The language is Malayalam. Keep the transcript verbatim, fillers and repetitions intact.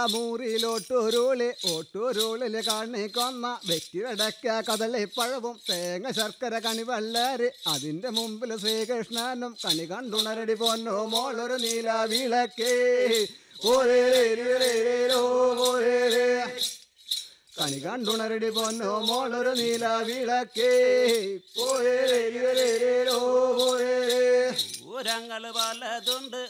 മൂറിയിലോട്ടൊരുളി ഓട്ടൊരുളില് കാണിക്കൊന്ന വെറ്റിയടക്ക കദളിപ്പഴവും തേങ്ങ ശർക്കര കണിവള്ളാര് അതിന്റെ മുമ്പിൽ ശ്രീകൃഷ്ണനും കണി കണ്ടുണരടി പൊന്നോ മോളൊരു നീല വിളക്കേ കണി കണ്ടുണരടി പൊന്നോ മോളൊരു നീല വിളക്കേ പൂരങ്ങൾ പലതുണ്ട്